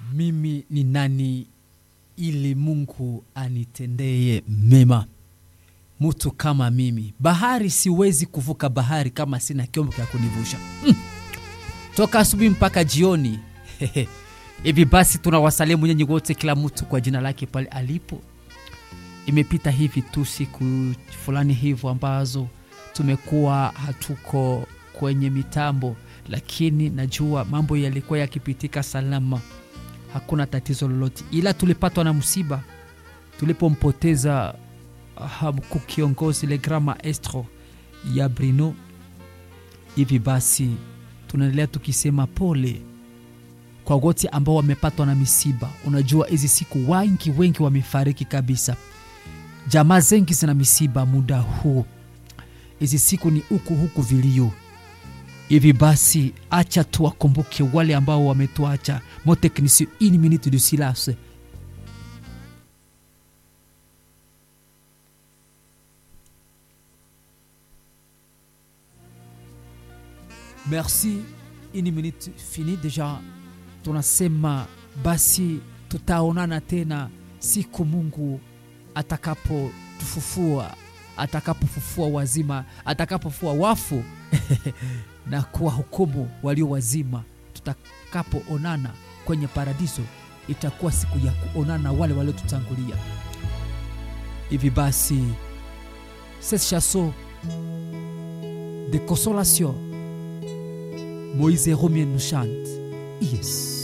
Mimi ni nani ili Mungu anitendee mema? Mtu kama mimi. Bahari siwezi kuvuka bahari kama sina kiombo cha kunivusha. Toka asubuhi mpaka jioni. Hivi basi tunawasalimu nyinyi wote, kila mtu kwa jina lake pale alipo. Imepita hivi tu siku fulani hivyo ambazo tumekuwa hatuko kwenye mitambo, lakini najua mambo yalikuwa yakipitika salama. Hakuna tatizo lolote, ila tulipatwa na msiba tulipompoteza mkuu kiongozi le grand maestro ya Brino. Hivi basi tunaendelea tukisema pole kwa wote ambao wamepatwa na misiba. Unajua hizi siku wengi wamefariki kabisa. Jamaa zengi zina misiba muda huu. Hizi siku ni huku vilio. Hivi basi acha tuwakumbuke wale ambao wametuacha. Mon technicien, une minute de silence. Merci, une minute fini déjà. Tunasema basi tutaonana tena siku Mungu atakapofufua wazima, atakapofufua wafu na kuwahukumu walio wazima. Tutakapoonana kwenye paradiso, itakuwa siku ya kuonana wale waliotutangulia. Hivi basi cette chanson de consolation, Moïse Romien nous chante. Yes.